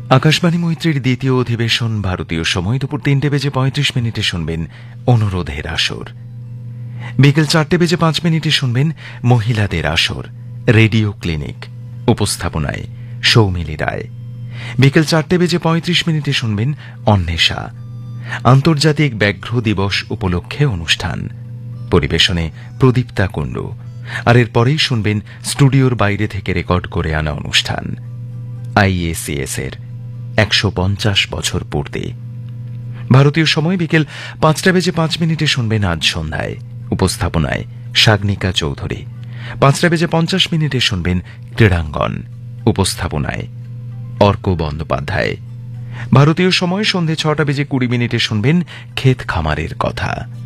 আকাশবাণী মৈত্রীর দ্বিতীয় অধিবেশন ভারতীয় সময় দুপুর 3টে বেজে 35 মিনিটে শুনবেন অনুরোধের আসর। বিকেল 4টে বেজে 5 মিনিটে শুনবেন মহিলাদের আসর রেডিও ক্লিনিক, উপস্থাপনায় সৌমিলি রায়। বিকেল 4টে বেজে 35 মিনিটে শুনবেন অন্বেষা, আন্তর্জাতিক ব্যাঘ্র দিবস উপলক্ষে অনুষ্ঠান, পরিবেশনে প্রদীপ্তা কুণ্ডু। আর এরপরেই শুনবেন স্টুডিওর বাইরে থেকে রেকর্ড করে আনা অনুষ্ঠান আইএসিএস এর 150 বছর পূর্তি। ভারতীয় সময় বিকেল 5টা বেজে 5 মিনিটে শুনবেন আজ সন্ধ্যায়, উপস্থাপনায় সাগনিকা চৌধুরী। 5টা বেজে 50 মিনিটে শুনবেন ক্রীড়াঙ্গন, উপস্থাপনায় অর্ক বন্দ্যোপাধ্যায়। ভারতীয় সময় সন্ধে 6টা বেজে 20 মিনিটে শুনবেন ক্ষেত খামারের কথা।